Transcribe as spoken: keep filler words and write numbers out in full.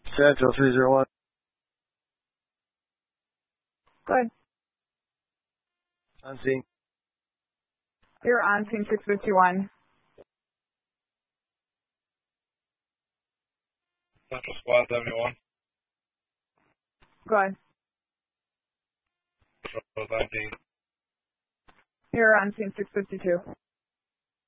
Central three zero one. Go ahead. On scene. You're on scene six fifty-one. Central Squad seventy-one. Go ahead. nineteen. You're on scene six fifty-two.